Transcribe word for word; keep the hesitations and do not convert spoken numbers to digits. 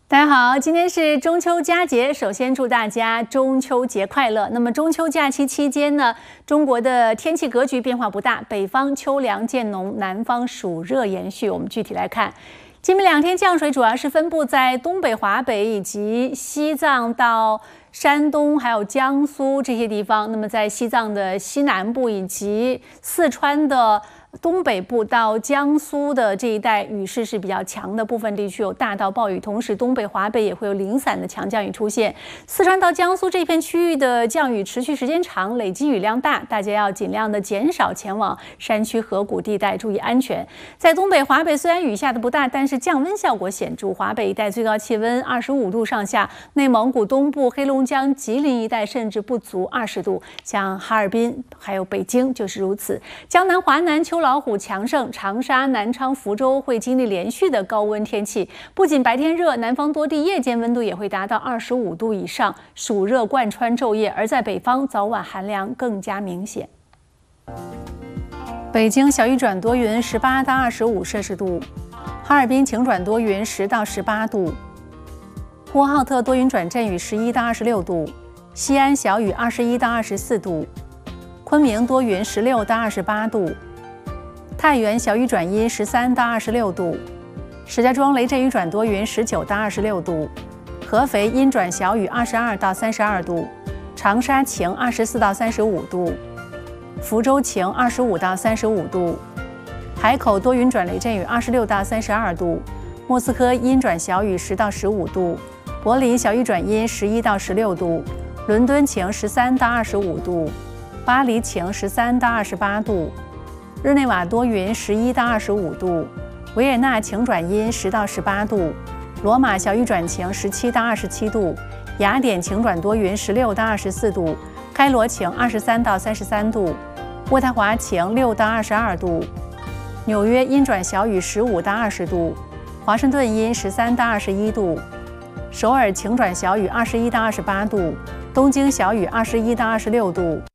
大家好，今天是中秋佳节，首先祝大家中秋节快乐。那么中秋假期期间呢，中国的天气格局变化不大，北方秋凉渐浓，南方暑热延续。我们具体来看，今明两天降水主要是分布在东北、华北以及西藏到山东还有江苏这些地方。那么在西藏的西南部以及四川的东北部到江苏的这一带雨势是比较强的，部分地区有大到暴雨，同时东北、华北也会有零散的强降雨出现。四川到江苏这片区域的降雨持续时间长，累积雨量大，大家要尽量的减少前往山区河谷地带，注意安全。在东北、华北虽然雨下的不大，但是降温效果显著，华北一带最高气温二十五度上下，内蒙古东部、黑龙江、吉林一带甚至不足二十度，像哈尔滨还有北京就是如此。江南、华南秋老虎强盛，长沙、南昌、福州会经历连续的高温天气，不仅白天热，南方多地夜间温度也会达到二十五度以上，暑热贯穿昼夜。而在北方，早晚寒凉更加明显。北京小雨转多云，十八到二十五摄氏度；哈尔滨晴转多云，十到十八度；呼和浩特多云转阵雨，十一到二十六度；西安小雨，二十一到二十四度；昆明多云，十六到二十八度。太原小雨转阴，十三到二十六度；石家庄雷阵雨转多云，十九到二十六度；合肥阴转小雨，二十二到三十二度；长沙晴，二十四到三十五度；福州晴，二十五到三十五度；海口多云转雷阵雨，二十六到三十二度；莫斯科阴转小雨，十到十五度；柏林小雨转阴，十一到十六度；伦敦晴，十三到二十五度；巴黎晴，十三到二十八度。日内瓦多云，十一到二十五度；维也纳晴转阴，十到十八度；罗马小雨转晴，十七到二十七度；雅典晴转多云，十六到二十四度；开罗晴，二十三到三十三度；渥太华晴，六到二十二度；纽约阴转小雨，十五到二十度；华盛顿阴，十三到二十一度；首尔晴转小雨，二十一到二十八度；东京小雨，二十一到二十六度；